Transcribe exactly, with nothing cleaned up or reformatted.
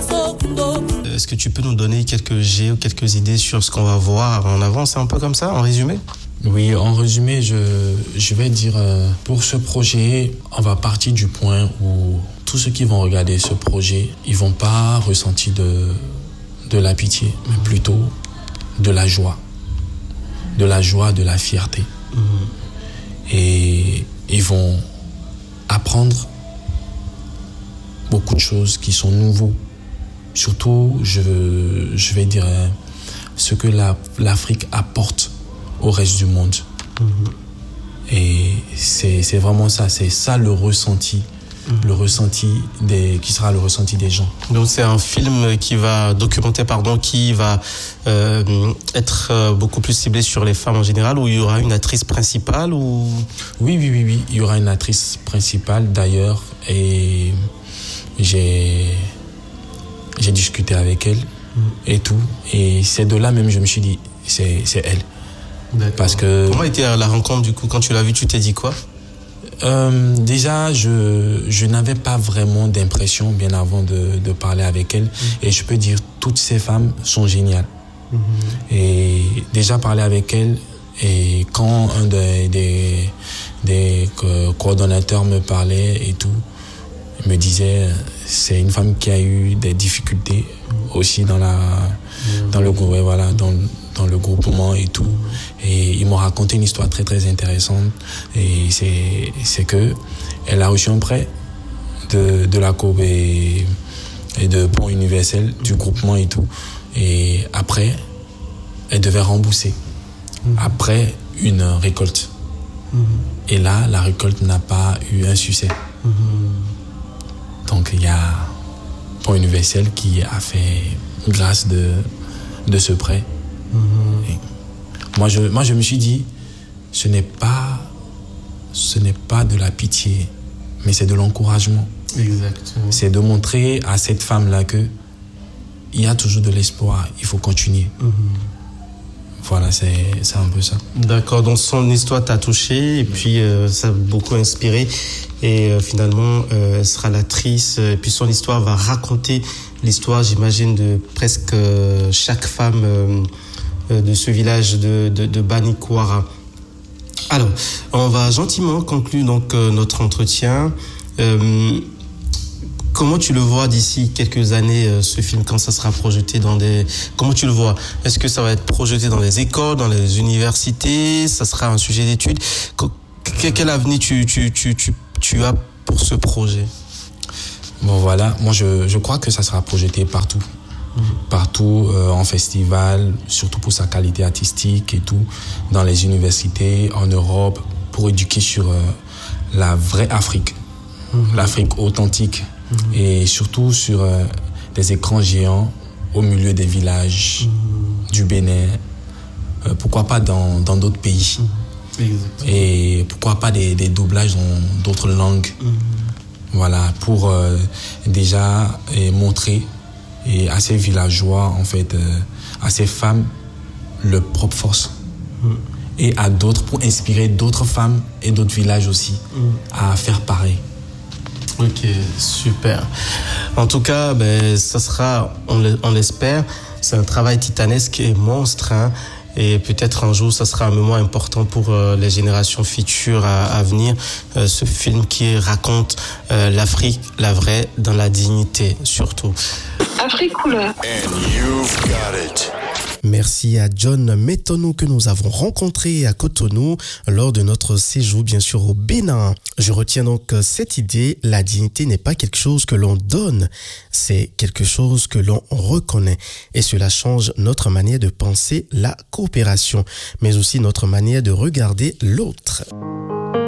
Est-ce que tu peux nous donner quelques G ou quelques idées sur ce qu'on va voir en avance, un peu comme ça, en résumé? Oui, en résumé, je, je vais dire, euh, pour ce projet, on va partir du point où tous ceux qui vont regarder ce projet, ils vont pas ressentir de, de la pitié, mais plutôt de la joie. De la joie, de la fierté. Mmh. Et ils vont apprendre beaucoup de choses qui sont nouveaux. Surtout, je, je vais dire, euh, ce que la, l'Afrique apporte au reste du monde. Mmh. Et c'est, c'est vraiment ça, c'est ça le ressenti, mmh. le ressenti des, qui sera le ressenti des gens. Donc c'est un film qui va documenter, pardon, qui va euh, être beaucoup plus ciblé sur les femmes en général, où il y aura une actrice principale ou... Oui, oui, oui, oui, il y aura une actrice principale d'ailleurs, et j'ai, j'ai discuté avec elle mmh. et tout, et c'est de là même je me suis dit, c'est, c'est elle. D'accord. Parce que... Comment était la rencontre du coup? Quand tu l'as vue, tu t'es dit quoi? euh, Déjà, je, je n'avais pas vraiment d'impression bien avant de, de parler avec elle. Mmh. Et je peux dire, toutes ces femmes sont géniales. Mmh. Et déjà parler avec elle, et quand un des, des, des coordonnateurs me parlait et tout, il me disait, c'est une femme qui a eu des difficultés aussi dans, la, mmh. dans le groupe, ouais, voilà, dans dans le groupement et tout. Et ils m'ont raconté une histoire très très intéressante. Et c'est, c'est que elle a reçu un prêt de, de la Coop et, et de Pont Universel, du groupement et tout. Et après, elle devait rembourser. Mmh. Après une récolte. Mmh. Et là, la récolte n'a pas eu un succès. Mmh. Donc il y a Pont Universel qui a fait grâce de, de ce prêt. Mmh. Moi, je, moi, je me suis dit, ce n'est pas, ce n'est pas de la pitié, mais c'est de l'encouragement. Exactement. C'est de montrer à cette femme-là que il y a toujours de l'espoir, il faut continuer. Mmh. Voilà, c'est, c'est un peu ça. D'accord, donc son histoire t'a touché et puis euh, ça a beaucoup inspiré. Et euh, finalement, euh, elle sera l'actrice. Et puis son histoire va raconter l'histoire, j'imagine, de presque euh, chaque femme euh, de ce village de, de, de Banikuara. Alors, on va gentiment conclure donc euh, notre entretien. Euh, comment tu le vois d'ici quelques années, euh, ce film, quand ça sera projeté dans des... Comment tu le vois? Est-ce que ça va être projeté dans les écoles, dans les universités? Ça sera un sujet d'étude? Quel, quel avenir tu, tu, tu, tu, tu as pour ce projet? Bon, voilà. Moi, je, je crois que ça sera projeté partout. Partout, euh, en festival, surtout pour sa qualité artistique et tout, dans les universités, en Europe, pour éduquer sur euh, la vraie Afrique, mmh. l'Afrique authentique, mmh. et surtout sur euh, des écrans géants au milieu des villages mmh. du Bénin, euh, pourquoi pas dans, dans d'autres pays, mmh. et pourquoi pas des, des doublages dans d'autres langues, mmh. voilà, pour euh, déjà et montrer et à ces villageois, en fait, euh, à ces femmes, leur propre force. Mmh. Et à d'autres, pour inspirer d'autres femmes et d'autres villages aussi mmh. à faire pareil. Ok, super. En tout cas, ben, ça sera, on, on l'espère, c'est un travail titanesque et monstre, hein. Et peut-être un jour, ça sera un moment important pour euh, les générations futures à, à venir. Euh, ce film qui raconte euh, l'Afrique, la vraie, dans la dignité, surtout. Afrique couleur. And you've got it. Merci à John Metonou que nous avons rencontré à Cotonou lors de notre séjour bien sûr au Bénin. Je retiens donc cette idée, la dignité n'est pas quelque chose que l'on donne, c'est quelque chose que l'on reconnaît et cela change notre manière de penser la coopération, mais aussi notre manière de regarder l'autre.